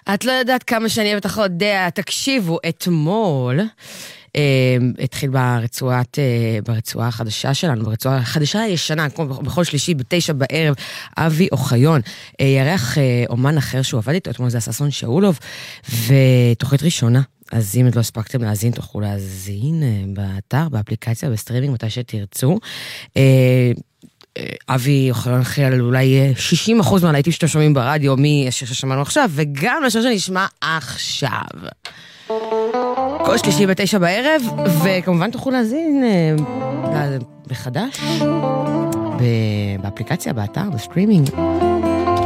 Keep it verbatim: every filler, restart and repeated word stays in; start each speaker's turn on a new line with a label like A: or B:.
A: את לא יודעת כמה שאני בטח יודע, תקשיבו, אתמול התחיל ברצועת, ברצועה החדשה שלנו, ברצועה החדשה הישנה, כמו בכל שלישי, בתשע בערב, אבי אוחיון, ירח אומן אחר שהוא עבד איתו, אתמול זה ששון שאולוב, ותוכנית ראשונה, אז אם את לא הספקתם להזין, תוכלו להזין באתר, באפליקציה, בסטרימינג, מתי שתרצו. אבי אוחיון אחרי על אולי שישים אחוז מהלהיטים שאתם שומעים ברדיו, מהשיר ששמענו עכשיו, וגם לשיר שנשמע עכשיו. כל שלישי בתשע בערב, וכמובן תוכלו להזין מחדש באפליקציה, באתר, בסטרימינג.